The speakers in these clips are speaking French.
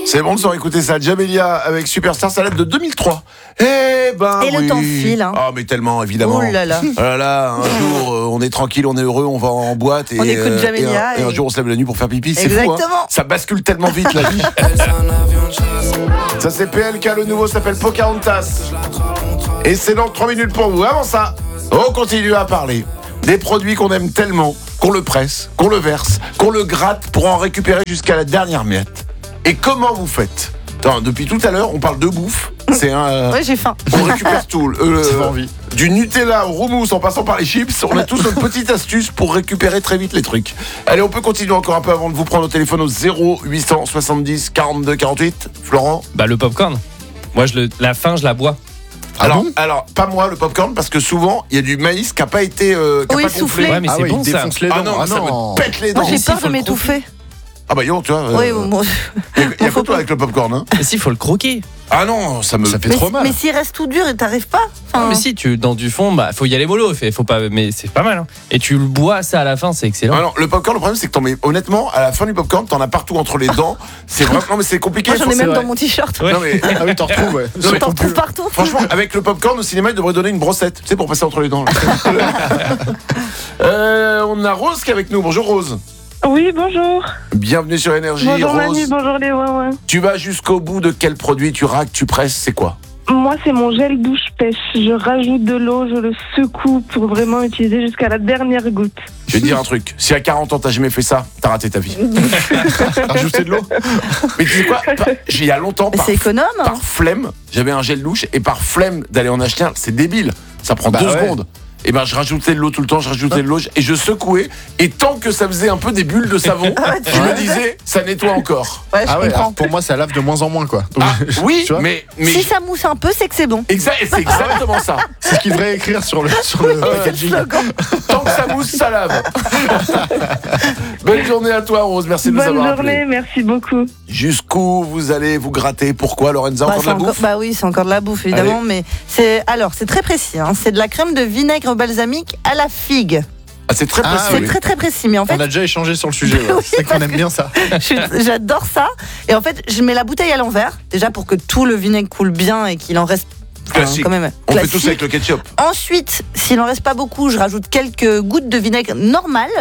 C'est bon de se réécouter ça. Jamelia avec Superstar, ça date de 2003. Et le temps file. Hein. Ah, mais tellement, évidemment. Oh là là. Oh là là, un jour, on est tranquille, on est heureux, on va en boîte. On écoute Jamelia. Et un jour, on se lève la nuit pour faire pipi. C'est Exactement. fou, hein. Ça bascule tellement vite, la vie. Ça, c'est PLK, le nouveau s'appelle Pocahontas. Et c'est dans 3 minutes pour vous. Avant ça, on continue à parler des produits qu'on aime tellement, qu'on le presse, qu'on le verse, qu'on le gratte pour en récupérer jusqu'à la dernière miette. Et comment vous faites ? Attends, depuis tout à l'heure, on parle de bouffe. C'est un. Ouais, j'ai faim. On récupère tout. Du Nutella au roumousse en passant par les chips. On a tous notre petite astuce pour récupérer très vite les trucs. Allez, on peut continuer encore un peu avant de vous prendre au téléphone au 0870 42 48. Florent ? Le popcorn. Moi, la fin, je la bois. Alors, pas moi le popcorn parce que souvent il y a du maïs qui n'a pas été soufflé. Ouais, mais c'est bon ça. Les dents. Ah non, ça me pète les dents. Moi, j'ai peur de m'étouffer. Ah bah tu vois. Oui, bon. Il y a que toi avec le popcorn, hein. Mais si, il faut le croquer. Ah non, ça fait trop mal. Mais s'il reste tout dur et t'arrives pas. Non, mais si, dans du fond, faut y aller mollo. Faut pas, mais c'est pas mal. Hein. Et tu le bois ça à la fin, c'est excellent. Ah non, le popcorn, le problème c'est que honnêtement, à la fin du popcorn, t'en as partout entre les dents. C'est vraiment, non mais c'est compliqué. Moi, j'en ai même dans mon t-shirt. Ouais. Non mais Ah oui, t'en retrouves, ouais. T'en retrouves partout. franchement, avec le popcorn au cinéma, il devrait donner une brossette, tu sais, pour passer entre les dents. Là. On a Rose qui est avec nous. Bonjour Rose. Oui, bonjour. Bienvenue sur Énergie. Bonjour Rose. Manu, bonjour les ouais. Tu vas jusqu'au bout de quel produit tu raques, tu presses, c'est quoi ? Moi, c'est mon gel douche pêche. Je rajoute de l'eau, je le secoue pour vraiment utiliser jusqu'à la dernière goutte. Je vais te dire un truc, si à 40 ans t'as jamais fait ça, t'as raté ta vie. Rajouter de l'eau. Mais tu sais quoi ? Il y a longtemps, C'est économe. par flemme, j'avais un gel douche et par flemme d'aller en acheter un, c'est débile, ça prend 2 secondes. Et je rajoutais de l'eau tout le temps, de l'eau et je secouais. Et tant que ça faisait un peu des bulles de savon, je me disais, ça nettoie encore. Ouais, je comprends. Pour moi, ça lave de moins en moins, quoi. Donc, Oui, tu vois, mais Si ça mousse un peu, c'est que c'est bon. c'est exactement ça. c'est ce qu'il devrait écrire sur le packaging. Tant que ça mousse, ça lave. Bonne journée à toi, Rose. Merci de nous Bonne avoir journée, appelés. merci beaucoup. Jusqu'où vous allez vous gratter ? Pourquoi, Lorenza ? Encore de la bouffe ? Oui, c'est encore de la bouffe, évidemment. Mais c'est très précis. Hein. C'est de la crème de vinaigre balsamique à la figue. Ah, c'est très précis. C'est très très précis. Mais en fait, On a déjà échangé sur le sujet. Ouais. Oui, c'est qu'on parce aime bien ça. j'adore ça. Et en fait, je mets la bouteille à l'envers, déjà pour que tout le vinaigre coule bien et qu'il en reste Classique. quand même On fait classique. tous avec le ketchup. Ensuite, s'il en reste pas beaucoup, je rajoute quelques gouttes de vinaigre normal.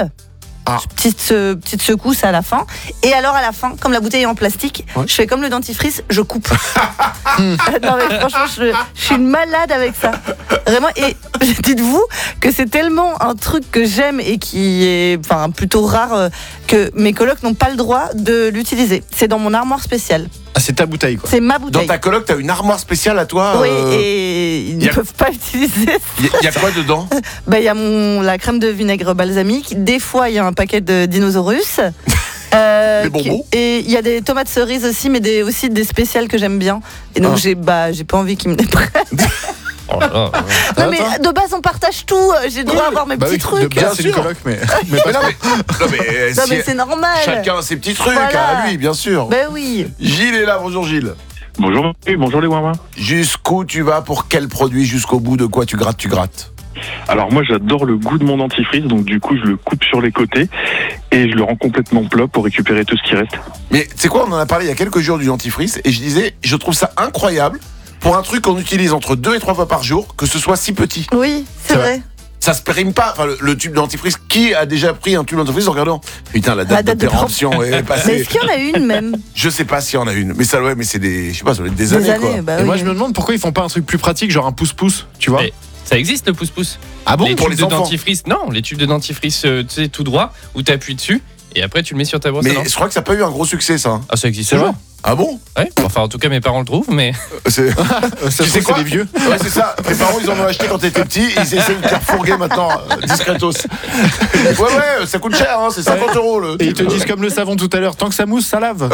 Petite secousse à la fin. Et alors à la fin, comme la bouteille est en plastique, je fais comme le dentifrice, je coupe. Non mais franchement, je suis une malade avec ça. Vraiment. Et dites-vous que c'est tellement un truc que j'aime et qui est plutôt rare que mes colocs n'ont pas le droit de l'utiliser. C'est dans mon armoire spéciale. Ah, c'est ta bouteille, quoi. C'est ma Dans bouteille. ta coloc, t'as une armoire spéciale à toi. Oui, et ils ne peuvent pas l'utiliser. Il y a quoi dedans ? Il y a la crème de vinaigre balsamique. Des fois, il y a un paquet de dinosaurus. Des bonbons. Et il y a des tomates cerises aussi, mais aussi des spéciales que j'aime bien. Et donc, j'ai pas envie qu'ils me les prennent. Oh là là. Non, mais de base, on partage tout. J'ai le droit d'avoir mes petits trucs. De base, c'est une sûr. coloc, mais Mais Non, mais c'est normal. chacun a ses petits trucs Voilà. à lui, bien sûr. Ben oui. Gilles est là, bonjour Gilles. Bonjour, bonjour les Wawa. Jusqu'où tu vas, pour quel produit, jusqu'au bout de quoi tu grattes ? Alors moi j'adore le goût de mon dentifrice, donc du coup je le coupe sur les côtés et je le rends complètement plat pour récupérer tout ce qui reste. Mais tu sais quoi, on en a parlé il y a quelques jours du dentifrice et je disais, je trouve ça incroyable pour un truc qu'on utilise entre 2 et 3 fois par jour, que ce soit si petit. Oui, c'est vrai. Ça se périme pas, le tube dentifrice. Qui a déjà pris un tube dentifrice en regardant ? Putain, la date de péremption est Mais passée. est-ce qu'il y en a une même ? Je sais pas s'il y en a une, mais ça, mais c'est des, je sais pas, ça doit être des années, quoi. Bah Et oui. moi, je me demande pourquoi ils font pas un truc plus pratique, genre un pouce-pouce, tu vois. Mais ça existe le pouce-pouce. Ah bon, Les pour tubes les de enfants. dentifrice, non, les tubes de dentifrice, tu sais, tout droit, où tu appuies dessus et après tu le mets sur ta brosse à Mais dents. je crois que ça n'a pas eu un gros succès, ça. Ah, ça existe C'est toujours. vrai. Ah bon ? Ouais. Enfin, en tout cas, mes parents le trouvent, mais C'est... ça Tu sais c'est quoi des vieux. Ouais, c'est ça. Mes parents, ils en ont acheté quand t'étais petit. Ils essaient de te faire fourguer maintenant, discretos. Ouais, ça coûte cher, hein, c'est 50 € le. Et ils te disent comme le savon tout à l'heure, tant que ça mousse, ça lave.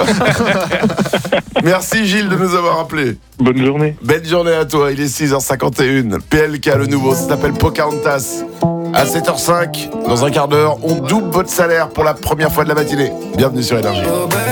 Merci Gilles de nous avoir appelés. Bonne journée. Belle journée à toi, il est 6h51. PLK, le nouveau, ça s'appelle Pocahontas. À 7h05, dans un quart d'heure, on double votre salaire pour la première fois de la matinée. Bienvenue sur Énergie.